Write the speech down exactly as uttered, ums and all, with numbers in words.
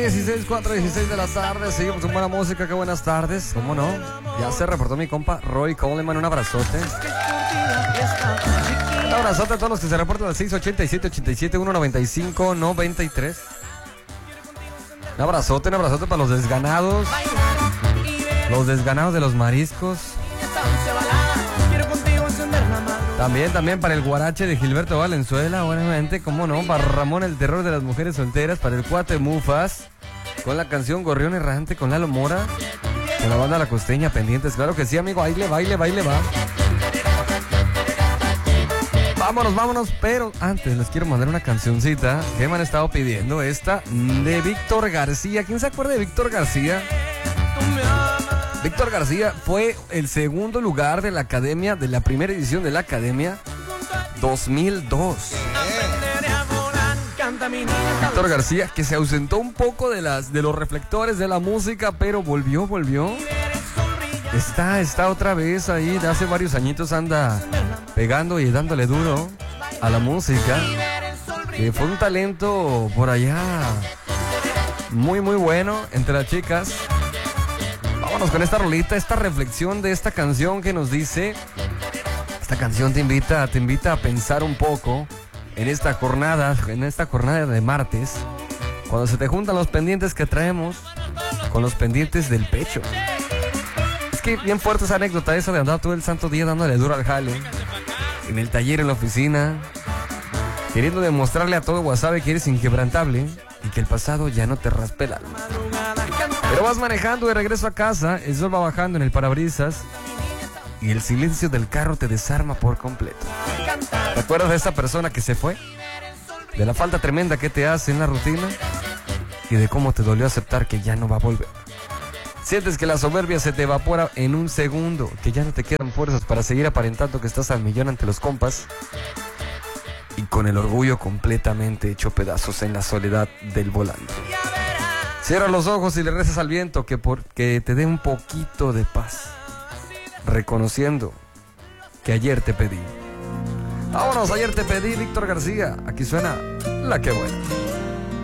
dieciséis, cuatro dieciséis de la tarde, seguimos con buena música, qué buenas tardes, ¿cómo no? Ya se reportó mi compa Roy Coleman, un abrazote. Un abrazote a todos los que se reportan al seis ochenta y siete, ochenta y siete, ciento noventa y cinco, noventa y tres. Un abrazote, un abrazote para los desganados, los desganados de los mariscos. También, también para el guarache de Gilberto Valenzuela, obviamente, cómo no, para Ramón el terror de las mujeres solteras, para el cuate Mufas, con la canción Gorrión Errante, con Lalo Mora, con la banda La Costeña pendientes, claro que sí, amigo, ahí le va, ahí le va, ahí le va. Vámonos, vámonos, pero antes les quiero mandar una cancioncita que me han estado pidiendo, esta de Víctor García. ¿Quién se acuerda de Víctor García? Víctor García fue el segundo lugar de la Academia, de la primera edición de la Academia dos mil dos. Víctor García, que se ausentó un poco de las de los reflectores de la música, pero volvió, volvió. Está, está otra vez ahí, de hace varios añitos anda pegando y dándole duro a la música. Que fue un talento por allá muy, muy bueno entre las chicas. Vámonos con esta rolita, esta reflexión de esta canción que nos dice, esta canción te invita, te invita a pensar un poco en esta jornada, en esta jornada de martes, cuando se te juntan los pendientes que traemos con los pendientes del pecho. Es que bien fuerte esa anécdota esa de andar todo el santo día dándole duro al jale, en el taller, en la oficina, queriendo demostrarle a todo Guasave que eres inquebrantable y que el pasado ya no te raspe el alma. Pero vas manejando de regreso a casa, el sol va bajando en el parabrisas y el silencio del carro te desarma por completo. ¿Te acuerdas de esa persona que se fue? De la falta tremenda que te hace en la rutina y de cómo te dolió aceptar que ya no va a volver. Sientes que la soberbia se te evapora en un segundo, que ya no te quedan fuerzas para seguir aparentando que estás al millón ante los compas y con el orgullo completamente hecho pedazos en la soledad del volante. Cierra los ojos y le rezas al viento que, por, que te dé un poquito de paz, reconociendo que ayer te pedí. Vámonos, ayer te pedí, Víctor García. Aquí suena La Que Buena.